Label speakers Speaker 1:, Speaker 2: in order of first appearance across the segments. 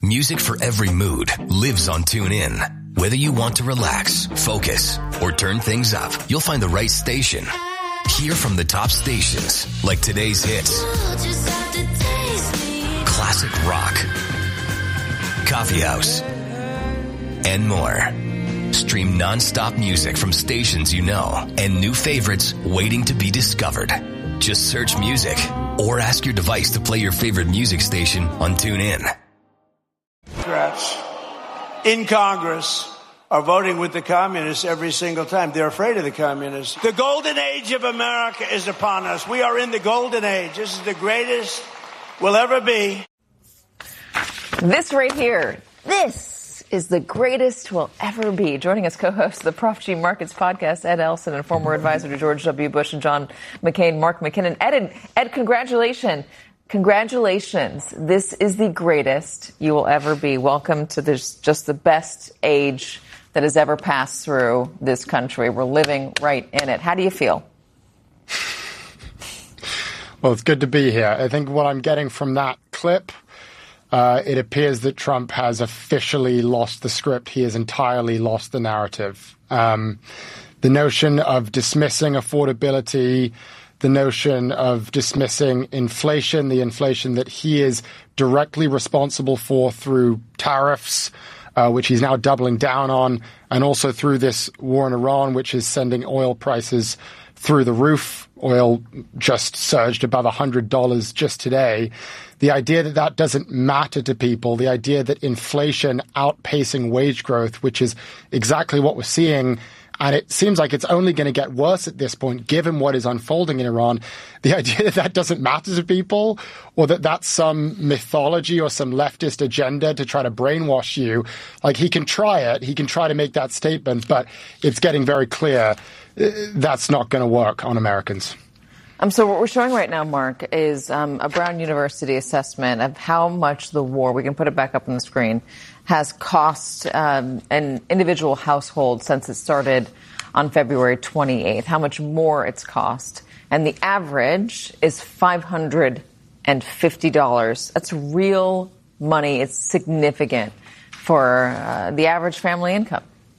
Speaker 1: Music for every mood lives on TuneIn. Whether you want to relax, focus, or turn things up, you'll find the right station. Hear from the top stations like today's hits, classic rock, coffee house, and more. Stream non-stop music from stations you know and new favorites waiting to be discovered. Just search music or ask your device to play your favorite music station on TuneIn.
Speaker 2: Democrats in Congress are voting with the communists every single time. They're afraid of the communists. The golden age of America is upon us. We are in the golden age. This is the greatest we'll ever be.
Speaker 3: This right here, this is the greatest we'll ever be. Joining us, co-host of the Prof G Markets podcast, Ed Elson, and former advisor to George W. Bush and John McCain, Mark McKinnon. Ed, congratulations. Congratulations. This is the greatest you will ever be. Welcome to this, just the best age that has ever passed through this country. We're living right in it. How do you feel?
Speaker 4: Well, it's good to be here. I think what I'm getting from that clip, it appears that Trump has officially lost the script. He has entirely lost the narrative. The notion of dismissing affordability, the notion of dismissing inflation, the inflation that he is directly responsible for through tariffs, which he's now doubling down on, and also through this war in Iran, which is sending oil prices through the roof. Oil just surged above $100 just today. The idea that that doesn't matter to people, the idea that inflation outpacing wage growth, which is exactly what we're seeing, and it seems like it's only going to get worse at this point, given what is unfolding in Iran. The idea that that doesn't matter to people, or that that's some mythology or some leftist agenda to try to brainwash you, like he can try it, he can try to make that statement, but it's getting very clear that's not going to work on Americans.
Speaker 3: So what we're showing right now, Mark, is a Brown University assessment of how much the war, we can put it back up on the screen, has cost an individual household since it started on February 28th, how much more it's cost. And the average is $550. That's real money. It's significant for the average family income.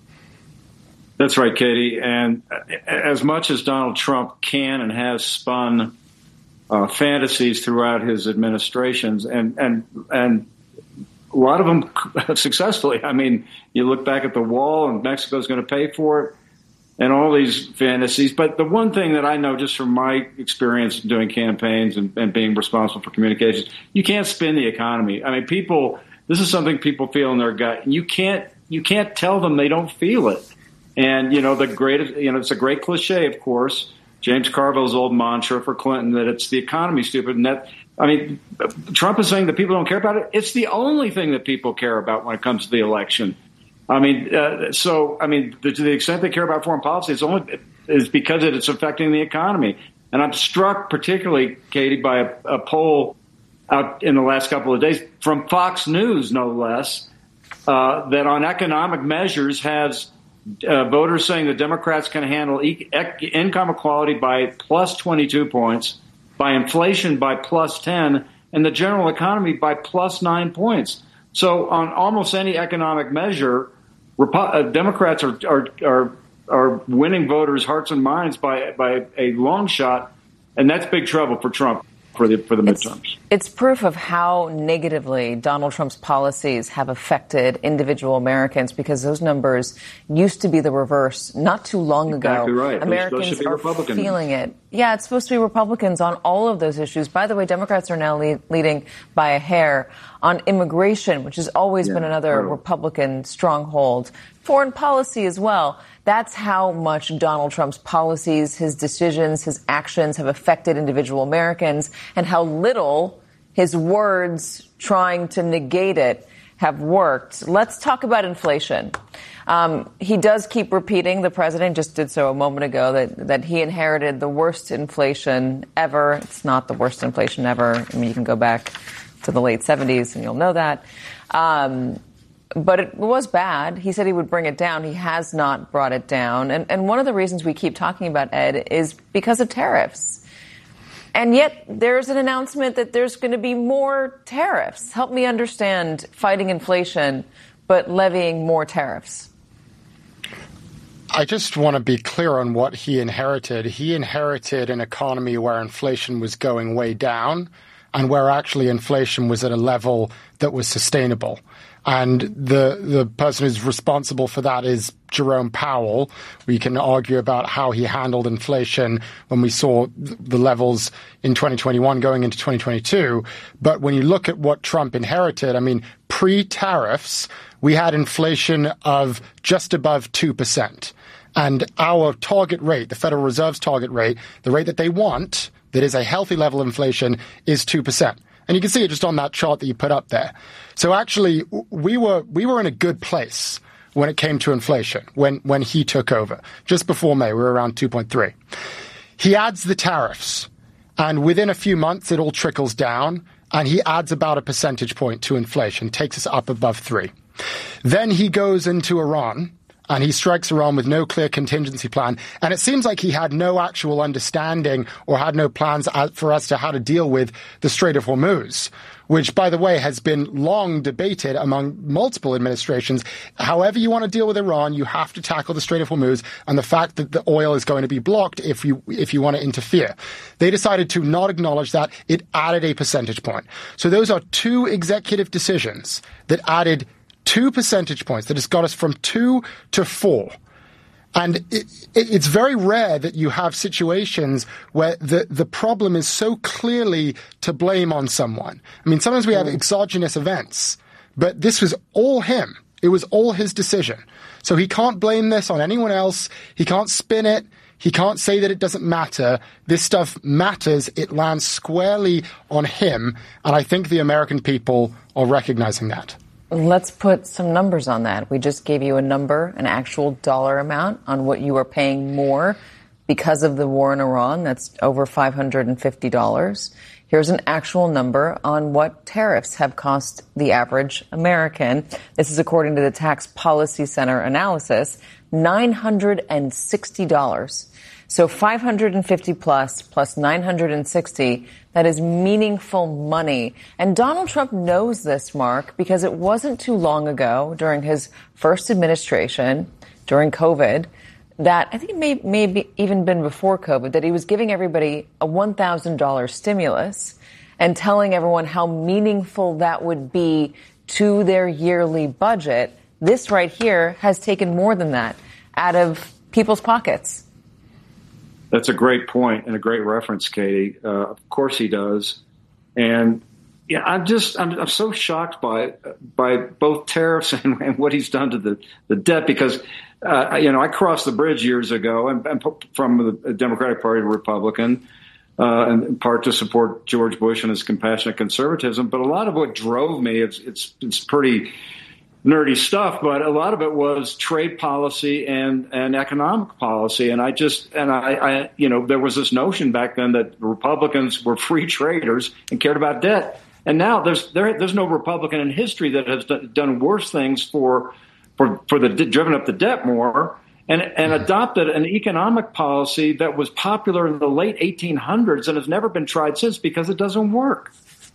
Speaker 5: That's right, Katie. And as much as Donald Trump can and has spun fantasies throughout his administrations, and a lot of them successfully. I mean, you look back at the wall, and Mexico's going to pay for it, and all these fantasies. But the one thing that I know just from my experience doing campaigns and being responsible for communications, you can't spin the economy. I mean, this is something people feel in their gut, and you can't tell them they don't feel it. And, it's a great cliche, of course, James Carville's old mantra for Clinton, that it's the economy, stupid. And Trump is saying that people don't care about it. It's the only thing that people care about when it comes to the election. To the extent they care about foreign policy, is because it's affecting the economy. And I'm struck particularly, Katie, by a poll out in the last couple of days from Fox News, no less, that on economic measures has voters saying the Democrats can handle income equality by plus 22 points, by inflation by plus 10, and the general economy by plus 9 points. So on almost any economic measure, Democrats are winning voters' hearts and minds by a long shot, and that's big trouble for Trump for the midterms.
Speaker 3: It's proof of how negatively Donald Trump's policies have affected individual Americans, because those numbers used to be the reverse not too long ago.
Speaker 5: Exactly right.
Speaker 3: Americans are feeling it. Yeah, it's supposed to be Republicans on all of those issues. By the way, Democrats are now leading by a hair on immigration, which has always been another Republican stronghold. Foreign policy as well. That's how much Donald Trump's policies, his decisions, his actions have affected individual Americans, and how little his words trying to negate it have worked. Let's talk about inflation. He does keep repeating, the president just did so a moment ago, that he inherited the worst inflation ever. It's not the worst inflation ever. I mean, you can go back to the late 70s and you'll know that. But it was bad. He said he would bring it down. He has not brought it down. And one of the reasons we keep talking about, Ed, is because of tariffs. And yet there's an announcement that there's going to be more tariffs. Help me understand fighting inflation, but levying more tariffs.
Speaker 4: I just want to be clear on what he inherited. He inherited an economy where inflation was going way down and where actually inflation was at a level that was sustainable. And the person who's responsible for that is Jerome Powell. We can argue about how he handled inflation when we saw the levels in 2021 going into 2022. But when you look at what Trump inherited, I mean, pre-tariffs, we had inflation of just above 2%. And our target rate, the Federal Reserve's target rate, the rate that they want, that is a healthy level of inflation, is 2%. And you can see it just on that chart that you put up there. So actually, we were in a good place when it came to inflation, when he took over. Just before May, we were around 2.3. He adds the tariffs, and within a few months, it all trickles down, and he adds about a percentage point to inflation, takes us up above 3. Then he goes into Iran, and he strikes Iran with no clear contingency plan. And it seems like he had no actual understanding or had no plans for us to how to deal with the Strait of Hormuz, which, by the way, has been long debated among multiple administrations. However you want to deal with Iran, you have to tackle the Strait of Hormuz and the fact that the oil is going to be blocked if you want to interfere. They decided to not acknowledge that. It added a percentage point. So those are two executive decisions that added 2 percentage points, that has got us from 2 to 4. And it's very rare that you have situations where the problem is so clearly to blame on someone. I mean, sometimes we have exogenous events, but this was all him. It was all his decision. So he can't blame this on anyone else. He can't spin it. He can't say that it doesn't matter. This stuff matters. It lands squarely on him. And I think the American people are recognizing that.
Speaker 3: Let's put some numbers on that. We just gave you a number, an actual dollar amount on what you are paying more because of the war in Iran. That's over $550. Here's an actual number on what tariffs have cost the average American. This is according to the Tax Policy Center analysis, $960. So 550 plus 960, that is meaningful money. And Donald Trump knows this, Mark, because it wasn't too long ago during his first administration, during COVID, that I think it may be even been before COVID, that he was giving everybody a $1,000 stimulus and telling everyone how meaningful that would be to their yearly budget. This right here has taken more than that out of people's pockets.
Speaker 5: That's a great point and a great reference, Katie. Of course he does. And yeah, I'm so shocked by both tariffs and what he's done to the debt, because I crossed the bridge years ago and from the Democratic Party to Republican, in part to support George Bush and his compassionate conservatism. But a lot of what drove me, it's pretty nerdy stuff, but a lot of it was trade policy and economic policy. And I there was this notion back then that Republicans were free traders and cared about debt. And now there's no Republican in history that has done worse things for driven up the debt more and adopted an economic policy that was popular in the late 1800s and has never been tried since because it doesn't work.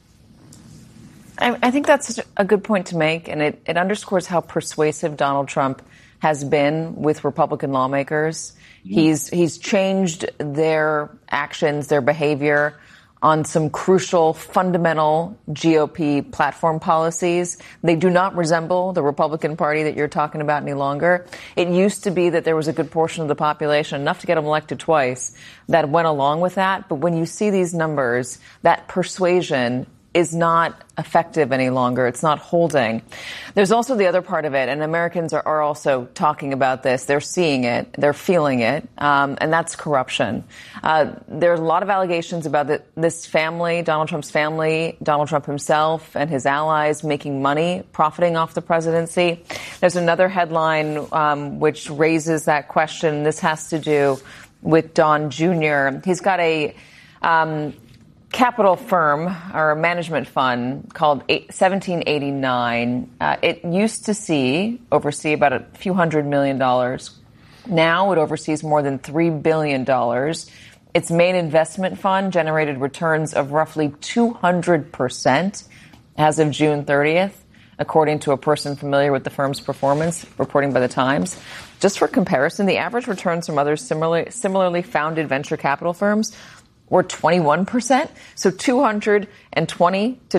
Speaker 3: I think that's a good point to make, and it underscores how persuasive Donald Trump has been with Republican lawmakers. He's changed their actions, their behavior on some crucial, fundamental GOP platform policies. They do not resemble the Republican Party that you're talking about any longer. It used to be that there was a good portion of the population, enough to get them elected twice, that went along with that. But when you see these numbers, that persuasion is not effective any longer. It's not holding. There's also the other part of it, and Americans are also talking about this. They're seeing it. They're feeling it, and that's corruption. There's a lot of allegations about this family, Donald Trump's family, Donald Trump himself and his allies making money, profiting off the presidency. There's another headline which raises that question. This has to do with Don Jr. He's got a capital firm or a management fund called 1789. It used to oversee about a few $100 million. Now it oversees more than $3 billion. Its main investment fund generated returns of roughly 200% as of June 30th, according to a person familiar with the firm's performance, reporting by The Times. Just for comparison, the average returns from other similarly founded venture capital firms were 21%. So 220 to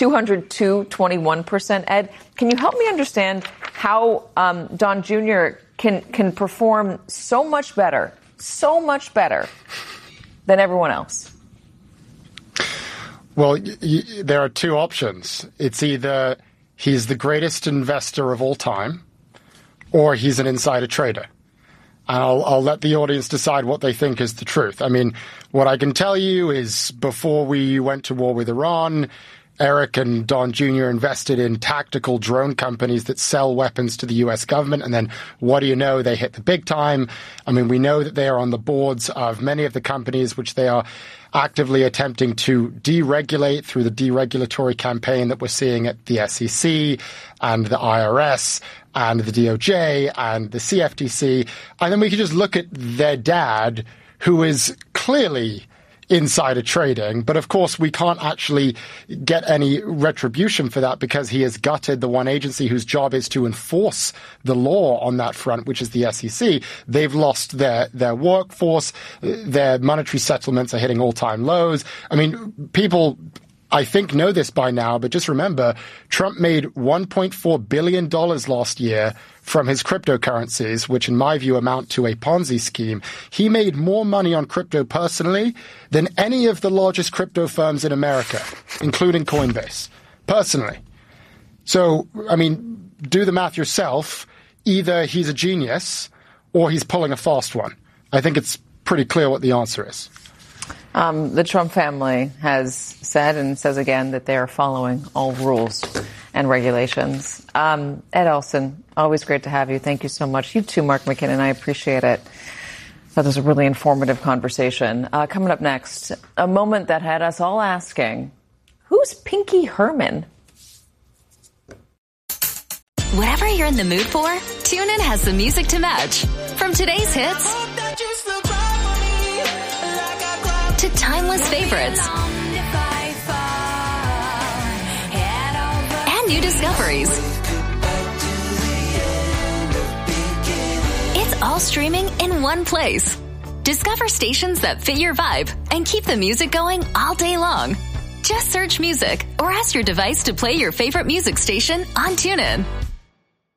Speaker 3: 21%. Ed, can you help me understand how Don Jr. can perform so much better than everyone else?
Speaker 4: Well, there are two options. It's either he's the greatest investor of all time, or he's an insider trader. And I'll let the audience decide what they think is the truth. I mean, what I can tell you is before we went to war with Iran, Eric and Don Jr. invested in tactical drone companies that sell weapons to the U.S. government. And then what do you know? They hit the big time. I mean, we know that they are on the boards of many of the companies which they are actively attempting to deregulate through the deregulatory campaign that we're seeing at the SEC and the IRS and the DOJ and the CFTC. And then we can just look at their dad, who is clearly insider trading. But of course, we can't actually get any retribution for that because he has gutted the one agency whose job is to enforce the law on that front, which is the SEC. They've lost their workforce. Their monetary settlements are hitting all-time lows. I mean, people, I think, know this by now, but just remember, Trump made $1.4 billion last year from his cryptocurrencies, which in my view amount to a Ponzi scheme. He made more money on crypto personally than any of the largest crypto firms in America, including Coinbase, personally. So, I mean, do the math yourself. Either he's a genius or he's pulling a fast one. I think it's pretty clear what the answer is.
Speaker 3: The Trump family has said and says again that they are following all rules and regulations. Ed Elson, always great to have you. Thank you so much. You too, Mark McKinnon. I appreciate it. That was a really informative conversation. Coming up next, a moment that had us all asking, who's Pinky Herman?
Speaker 6: Whatever you're in the mood for, TuneIn has the music to match. From today's hits to timeless favorites and new discoveries. It's all streaming in one place. Discover stations that fit your vibe and keep the music going all day long. Just search music or ask your device to play your favorite music station on TuneIn.